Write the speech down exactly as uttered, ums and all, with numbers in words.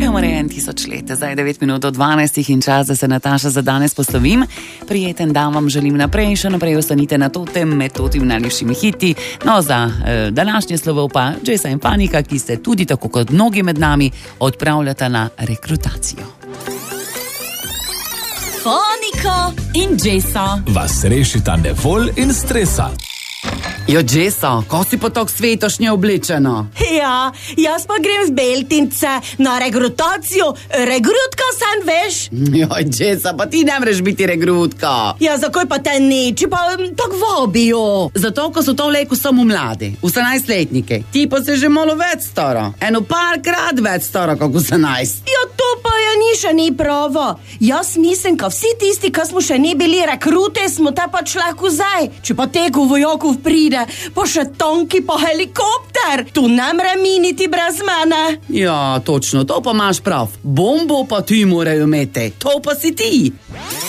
Humor je en tisoč let, zdaj devet minut do dvanajstih in čas, da se Nataša za danes poslovim. Prijeten dan vam želim naprej, še naprej ostanite na totem med totim najljubšimi hiti. No, za eh, današnje slovo pa Jessa in Panika, ki ste tudi tako kot mnogi med nami odpravljata na rekrutacijo. Panika in Jessa vas rešita nevolj in stresa. Jo, Jessa, ko si pa tako svetošnje oblečeno? Ja, jaz pa grem z Beltince na rekrutacijo. Regrutka sem, veš? Jo, Jessa, pa ti ne mreš biti regrutka. Ja, zakaj pa te neči, pa tako vabijo? Zato, ko so to vleku samo mladi, osemnajstletnike. Ti pa se že malo več stara. Eno parkrat več stara, kako osemnajst. Ja, to pa ja ni še ni pravo. Jaz mislim, ka vsi tisti, ki smo še ni bili rekrute, smo te pač lahko zdaj. Če pa teko vojakov pride, pa še tanki, pa helikopter. Tu ne mre miniti brez mene. Ja, točno, to pa imaš prav. Bombo pa ti morajo imeti. To pa si ti.